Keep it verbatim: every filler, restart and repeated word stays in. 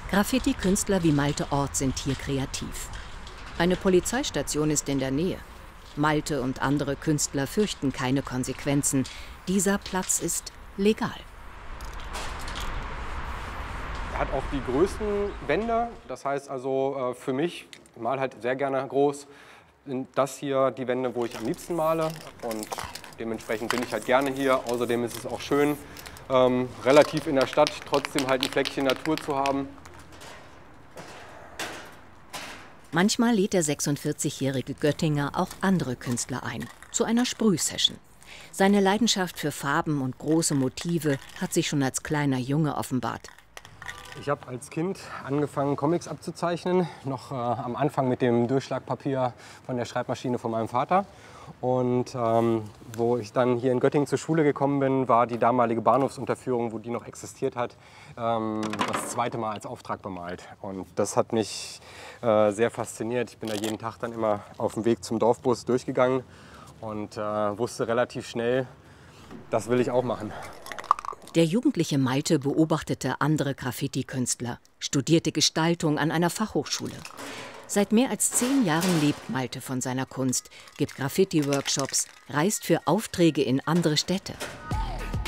Graffiti-Künstler wie Malte Ort sind hier kreativ. Eine Polizeistation ist in der Nähe. Malte und andere Künstler fürchten keine Konsequenzen. Dieser Platz ist legal. Er hat auch die größten Wände. Das heißt also für mich, ich male halt sehr gerne groß, sind das hier die Wände, wo ich am liebsten male. Und dementsprechend bin ich halt gerne hier. Außerdem ist es auch schön, ähm, relativ in der Stadt trotzdem halt ein Fleckchen Natur zu haben. Manchmal lädt der sechsundvierzigjährige Göttinger auch andere Künstler ein, zu einer Sprühsession. Seine Leidenschaft für Farben und große Motive hat sich schon als kleiner Junge offenbart. Ich habe als Kind angefangen, Comics abzuzeichnen, noch äh, am Anfang mit dem Durchschlagpapier von der Schreibmaschine von meinem Vater. Und ähm, wo ich dann hier in Göttingen zur Schule gekommen bin, war die damalige Bahnhofsunterführung, wo die noch existiert hat, ähm, das zweite Mal als Auftrag bemalt. Und das hat mich äh, sehr fasziniert. Ich bin da jeden Tag dann immer auf dem Weg zum Dorfbus durchgegangen und äh, wusste relativ schnell, das will ich auch machen. Der jugendliche Malte beobachtete andere Graffiti-Künstler, studierte Gestaltung an einer Fachhochschule. Seit mehr als zehn Jahren lebt Malte von seiner Kunst, gibt Graffiti-Workshops, reist für Aufträge in andere Städte.